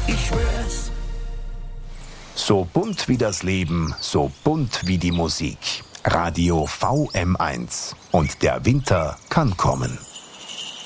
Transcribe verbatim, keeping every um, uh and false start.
ich schwör's. So bunt wie das Leben, so bunt wie die Musik. Radio V M eins. Und der Winter kann kommen.